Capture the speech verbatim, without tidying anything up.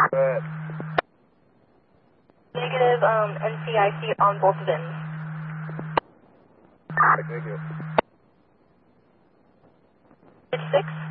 Go ahead. Negative, um, N C I C on both of them. Thank you. six.